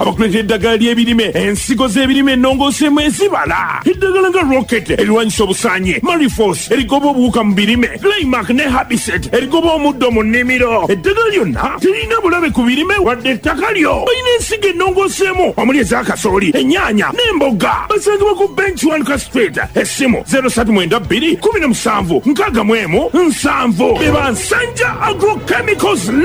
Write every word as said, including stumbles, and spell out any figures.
abakuleetera eddagala ly'ebirime ensigo z'ebirime ennongoosemu ezibala eddagala nga rocket erirwanyisa obusaanye mariforce erigoba obuwuka mu birime Greymark ne Habiset erigoba omuddo mu nnimiro eddagala lyonna terina bulabe ku birime wadde ettaka lyo balina ensigo ennongooseemu omuli ez'akasooli ennyaanya n'emboga basangibwa ku bench one Street essimu zero three nine two one seven nkaaga mu emu nsanvu beba Nsanja Agrochemicals